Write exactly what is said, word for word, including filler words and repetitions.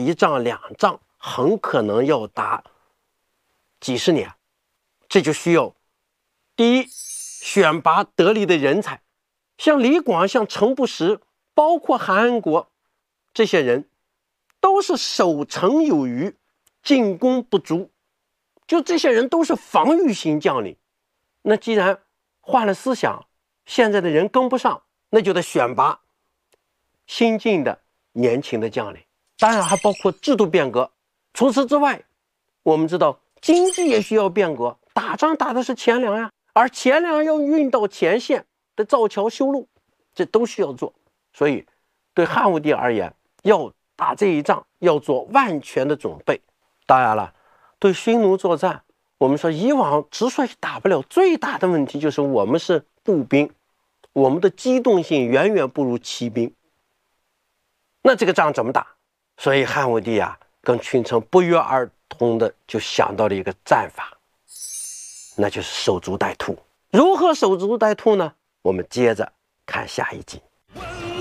一仗两仗很可能要打几十年，这就需要第一，选拔得力的人才，像李广、像程不识，包括韩安国，这些人都是守城有余，进攻不足，就这些人都是防御型将领。那既然换了思想，现在的人跟不上，那就得选拔新进的年轻的将领，当然还包括制度变革。除此之外，我们知道经济也需要变革，打仗打的是钱粮呀，而钱粮要运到前线的造桥修路，这都需要做。所以对汉武帝而言，要打这一仗要做万全的准备。当然了，对匈奴作战，我们说以往直率打不了，最大的问题就是我们是步兵，我们的机动性远远不如骑兵。那这个仗怎么打？所以汉武帝啊，跟群臣不约而同的就想到了一个战法，那就是守株待兔。如何守株待兔呢？我们接着看下一集。